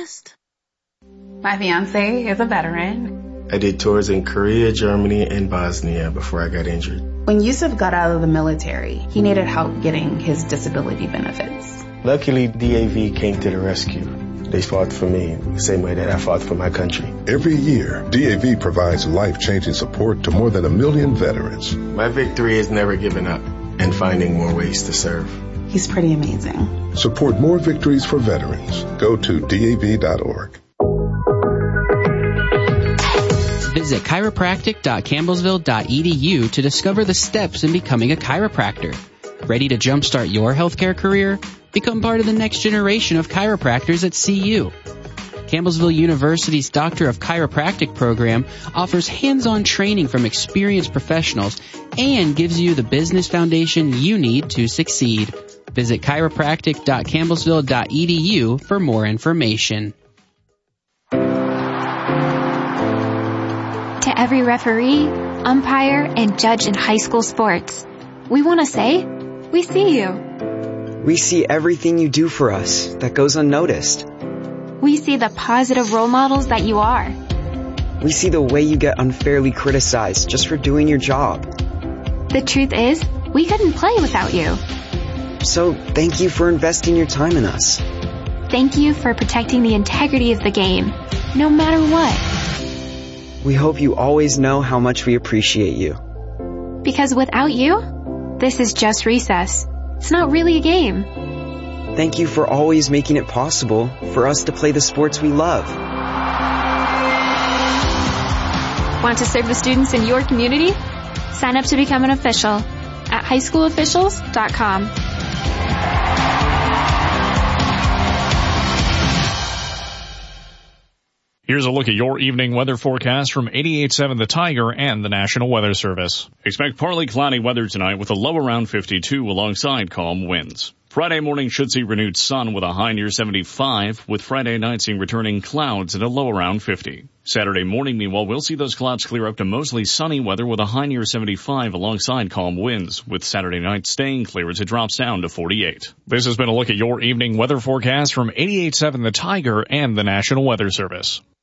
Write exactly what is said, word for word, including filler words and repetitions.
past? My fiance is a veteran. I did tours in Korea, Germany, and Bosnia before I got injured. When Yusuf got out of the military, he needed help getting his disability benefits. Luckily, D A V came to the rescue. They fought for me the same way that I fought for my country. Every year, D A V provides life-changing support to more than a million veterans. My victory is never giving up and finding more ways to serve. He's pretty amazing. Support more victories for veterans. Go to D A V dot org. Visit chiropractic dot campbellsville dot e d u to discover the steps in becoming a chiropractor. Ready to jumpstart your healthcare career? Become part of the next generation of chiropractors at C U. Campbellsville University's Doctor of Chiropractic program offers hands-on training from experienced professionals and gives you the business foundation you need to succeed. Visit chiropractic dot campbellsville dot e d u for more information. To every referee, umpire, and judge in high school sports, we want to say, we see you. We see everything you do for us that goes unnoticed. We see the positive role models that you are. We see the way you get unfairly criticized just for doing your job. The truth is, we couldn't play without you. So thank you for investing your time in us. Thank you for protecting the integrity of the game, no matter what. We hope you always know how much we appreciate you. Because without you, this is just recess. It's not really a game. Thank you for always making it possible for us to play the sports we love. Want to serve the students in your community? Sign up to become an official at high school officials dot com. Here's a look at your evening weather forecast from eighty-eight point seven The Tiger and the National Weather Service. Expect partly cloudy weather tonight with a low around fifty-two alongside calm winds. Friday morning should see renewed sun with a high near seventy-five, with Friday night seeing returning clouds and a low around fifty. Saturday morning, meanwhile, we'll see those clouds clear up to mostly sunny weather with a high near seventy-five alongside calm winds, with Saturday night staying clear as it drops down to forty-eight. This has been a look at your evening weather forecast from eighty-eight point seven The Tiger and the National Weather Service.